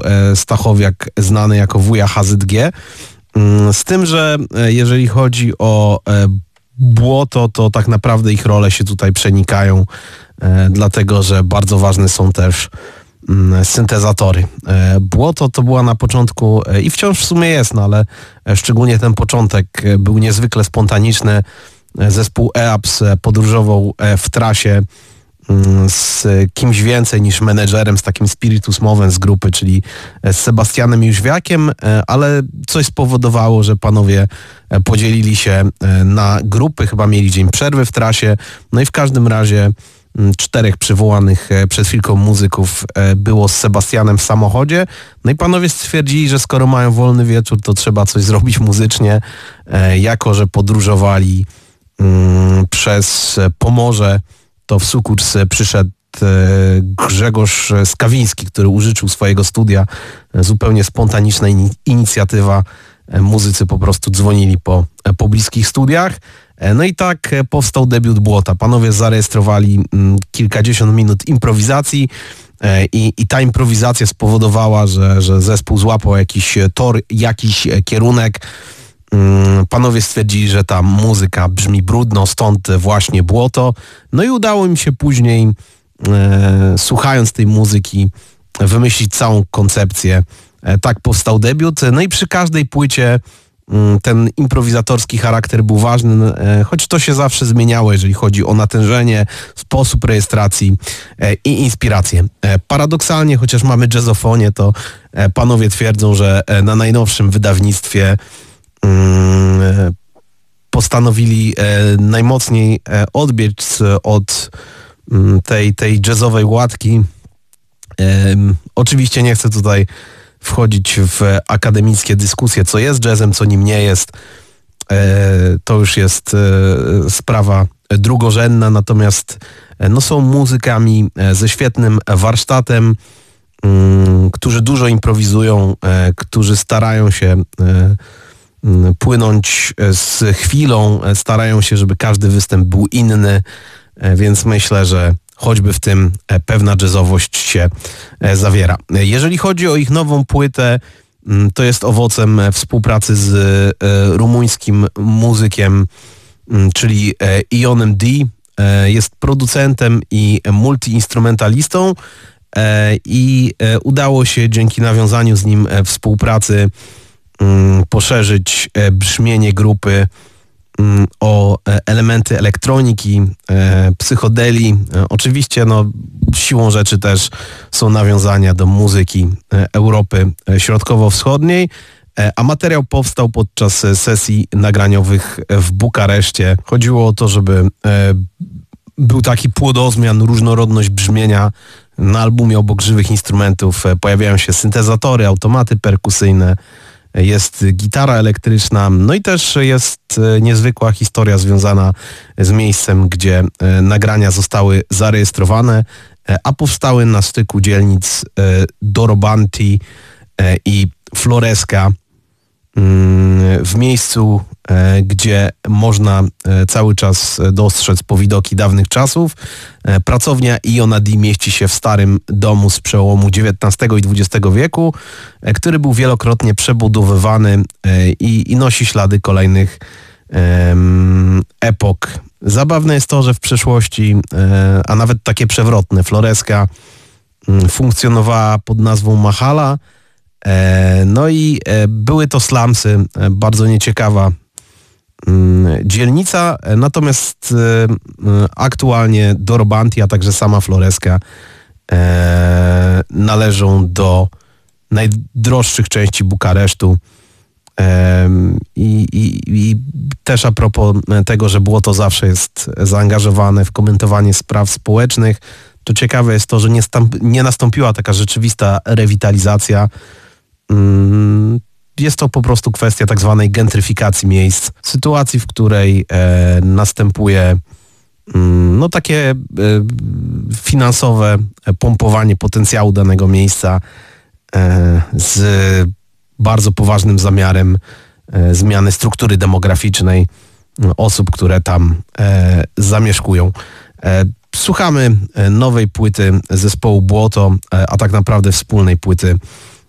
Stachowiak, znany jako wuja HZG. Z tym, że jeżeli chodzi o Błoto, to tak naprawdę ich role się tutaj przenikają, dlatego że bardzo ważne są też syntezatory. Błoto to była na początku i wciąż w sumie jest, no ale szczególnie ten początek był niezwykle spontaniczny. Zespół EAPS podróżował w trasie z kimś więcej niż menedżerem, z takim spiritus movens z grupy, czyli z Sebastianem Jóźwiakiem, ale coś spowodowało, że panowie podzielili się na grupy, chyba mieli dzień przerwy w trasie, no i w każdym razie 4 przywołanych przed chwilką muzyków było z Sebastianem w samochodzie, no i panowie stwierdzili, że skoro mają wolny wieczór, to trzeba coś zrobić muzycznie, jako że podróżowali przez Pomorze, to w sukurs przyszedł Grzegorz Skawiński, który użyczył swojego studia. Zupełnie spontaniczna inicjatywa. Muzycy po prostu dzwonili po pobliskich studiach. No i tak powstał debiut Błota. Panowie zarejestrowali kilkadziesiąt minut improwizacji i ta improwizacja spowodowała, że zespół złapał jakiś tor, jakiś kierunek. Panowie stwierdzili, że ta muzyka brzmi brudno, stąd właśnie Błoto. No i udało im się później, słuchając tej muzyki, wymyślić całą koncepcję. Tak powstał debiut. No i przy każdej płycie ten improwizatorski charakter był ważny, choć to się zawsze zmieniało, jeżeli chodzi o natężenie, sposób rejestracji i inspirację. Paradoksalnie, chociaż mamy jazzofonię, to panowie twierdzą, że na najnowszym wydawnictwie postanowili najmocniej odbiec od tej jazzowej łatki. Oczywiście nie chcę tutaj wchodzić w akademickie dyskusje, co jest jazzem, co nim nie jest. To już jest sprawa drugorzędna, natomiast no, są muzykami ze świetnym warsztatem, którzy dużo improwizują, którzy starają się płynąć z chwilą, starają się, żeby każdy występ był inny, więc myślę, że choćby w tym pewna jazzowość się zawiera. Jeżeli chodzi o ich nową płytę, to jest owocem współpracy z rumuńskim muzykiem, czyli Ionem D. Jest producentem i multiinstrumentalistą i udało się dzięki nawiązaniu z nim współpracy poszerzyć brzmienie grupy o elementy elektroniki, psychodeli. Oczywiście no, siłą rzeczy też są nawiązania do muzyki Europy Środkowo-Wschodniej, a materiał powstał podczas sesji nagraniowych w Bukareszcie. Chodziło o to, żeby był taki płodozmian, różnorodność brzmienia. Na albumie obok żywych instrumentów pojawiają się syntezatory, automaty perkusyjne, jest gitara elektryczna, no i też jest niezwykła historia związana z miejscem, gdzie nagrania zostały zarejestrowane, a powstały na styku dzielnic Dorobanti i Floreska, w miejscu, gdzie można cały czas dostrzec powidoki dawnych czasów. Pracownia Iona D mieści się w starym domu z przełomu XIX i XX wieku, który był wielokrotnie przebudowywany i nosi ślady kolejnych epok. Zabawne jest to, że w przeszłości, a nawet takie przewrotne, Floreska funkcjonowała pod nazwą Mahala. No i były to slumsy, bardzo nieciekawa dzielnica, natomiast aktualnie Dorobanti, a także sama Floreska należą do najdroższych części Bukaresztu. I też a propos tego, że Błoto zawsze jest zaangażowane w komentowanie spraw społecznych, to ciekawe jest to, że nie nastąpiła taka rzeczywista rewitalizacja. Jest to po prostu kwestia tak zwanej gentryfikacji miejsc, sytuacji, w której następuje no takie finansowe pompowanie potencjału danego miejsca z bardzo poważnym zamiarem zmiany struktury demograficznej osób, które tam zamieszkują. Słuchamy nowej płyty zespołu Błoto, a tak naprawdę wspólnej płyty